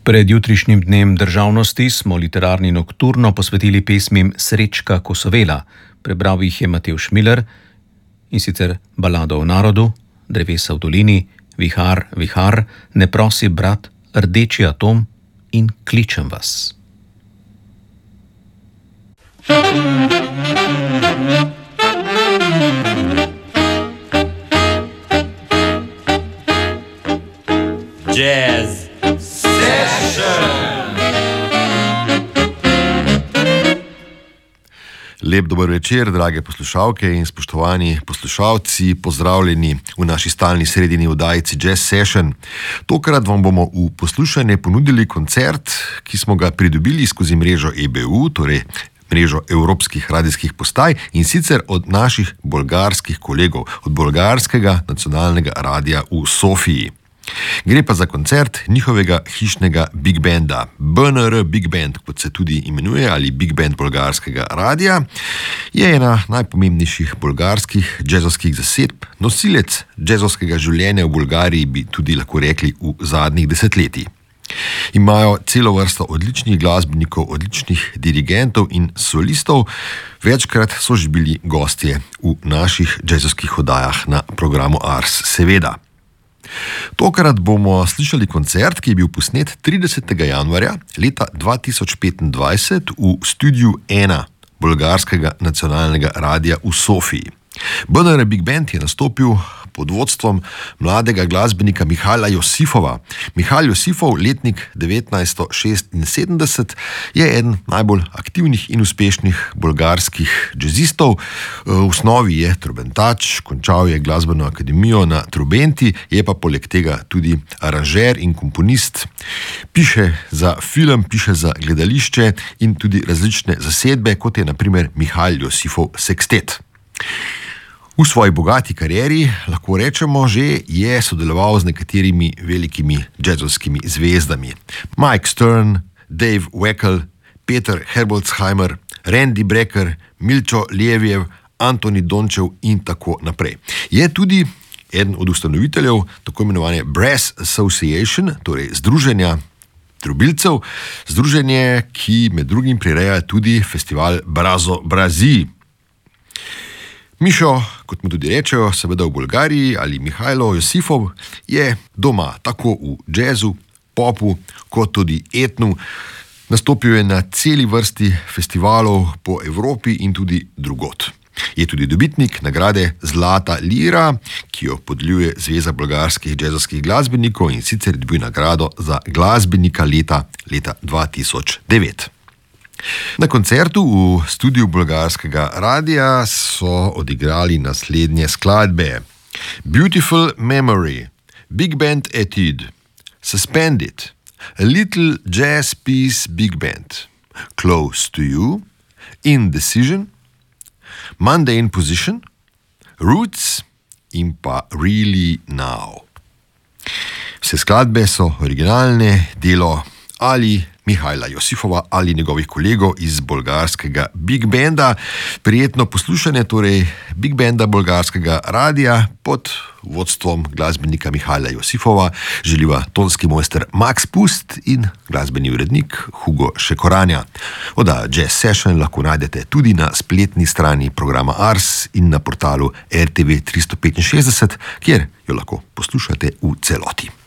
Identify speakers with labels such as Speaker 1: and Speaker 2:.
Speaker 1: Pred jutrišnjim dnem državnosti smo literarni nokturno posvetili pesmim Srečka Kosovela. Prebral jih je Matevž Miller, in sicer Balado o narodu, Drevesa v dolini, Vihar, vihar, Ne prosi brat, Rdeči atom in Kličem vas.
Speaker 2: Jazz Session.
Speaker 3: Lep dober večer, drage poslušalke in spoštovani poslušalci, pozdravljeni v naši stalni sredini oddajici Jazz Session. Tokrat vam bomo v poslušanje ponudili koncert, ki smo ga pridobili skozi mrežo EBU, torej mrežo evropskih radijskih postaj, in sicer od naših bolgarskih kolegov, od bolgarskega nacionalnega radija v Sofiji. Gre pa za koncert njihovega hišnega Big Banda, BNR Big Band, kot se tudi imenuje, ali Big Band bolgarskega radija, je ena najpomembnejših bolgarskih džezovskih zasedb, nosilec džezovskega življenja v Bolgariji, bi tudi lahko rekli, v zadnjih desetletjih. Imajo celo vrsto odličnih glasbenikov, odličnih dirigentov in solistov, večkrat so že bili gostje v naših džezovskih oddajah na programu Ars, seveda. Tokrat bomo slišali koncert, ki je bil posnet 30. januarja leta 2025 v studiu 1 bolgarskega nacionalnega radija v Sofiji. BNR Big Band je nastopil pod vodstvom mladega glasbenika Mihaila Josifova. Mihail Josifov, letnik 1976, je eden najbolj aktivnih in uspešnih bolgarskih džezistov. V osnovi je trobentač, končal je glasbeno akademijo na trobenti, je pa poleg tega tudi aranžer in komponist. Piše za film, piše za gledališče in tudi različne zasedbe, kot je na primer Mihail Josifov Sextet. V svoji bogati karieri, lahko rečemo že, je sodeloval z nekaterimi velikimi džezovskimi zvezdami. Mike Stern, Dave Weckl, Peter Herbolzheimer, Randy Brecker, Milčo Levjev, Antoni Dončev in tako naprej. Je tudi eden od ustanoviteljev tako imenovane Brass Association, torej združenja trobilcev, združenje, ki med drugim prireja tudi festival Brazo Brazzi. Mišo, kot mu tudi rečejo, seveda v Bolgariji, ali Mihailo Josifov, je doma tako v džezu, popu, kot tudi etnu. Nastopil je na celi vrsti festivalov po Evropi in tudi drugod. Je tudi dobitnik nagrade Zlata lira, ki jo podeljuje Zveza bolgarskih džezovskih glasbenikov, in sicer dobil nagrado za glasbenika leta 2009. Na koncertu v studiu bolgarskega radija so odigrali naslednje skladbe: Beautiful Memory, Big Band Etude, Suspended, A Little Jazz Piece Big Band, Close to You, Indecision, Mundane Position, Roots in pa Really Now. Vse skladbe so originalne, delo ali Mihaila Josifova ali njegovih kolegov iz bolgarskega Big Banda. Prijetno poslušanje torej Big Banda bolgarskega radija pod vodstvom glasbenika Mihaila Josifova želiva tonski mojster Max Pust in glasbeni urednik Hugo Šekoranja. Oddajo Jazz Session lahko najdete tudi na spletni strani programa Ars in na portalu RTV 365, kjer jo lahko poslušate v celoti.